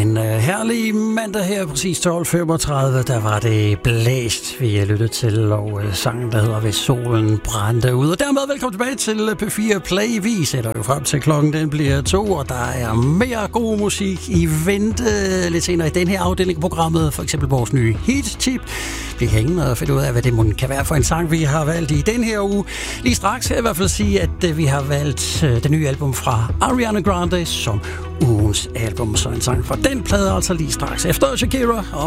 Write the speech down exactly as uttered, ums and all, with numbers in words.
en uh, herlig mandag her, præcis tolv femogtredive, der var det blæst, vi har lyttet til, og uh, sangen, der hedder Hvis solen brændte ud. Og dermed velkommen tilbage til P fire Play. Vi sætter jo frem til klokken, den bliver to, og der er mere god musik i vente lidt senere i den her afdeling af programmet. For eksempel vores nye hit-tip. Vi kan hænge og finde ud af, hvad det kan være for en sang, vi har valgt i den her uge. Lige straks kan jeg i hvert fald sige, at uh, vi har valgt uh, det nye album fra Ariana Grande som ugens album, så en sang fra den plade, altså lige straks efter Shakira.